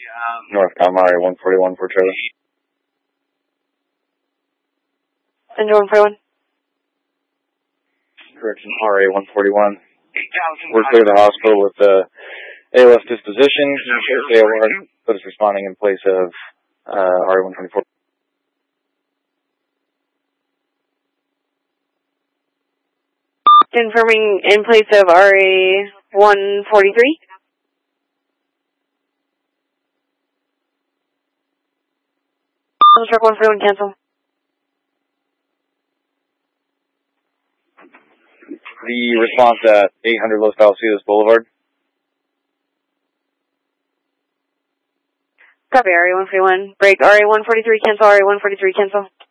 Northcom RA 141 for Charlie. Center 141. Correction, RA 141. We're clear to the hospital with ALS disposition. AOR that is responding in place of RA 124. Confirming in place of RA 143. Truck 141, cancel. The response at 800 Los Palacios Boulevard. Copy, RA 141. Break, RA 143, cancel, RA 143, cancel.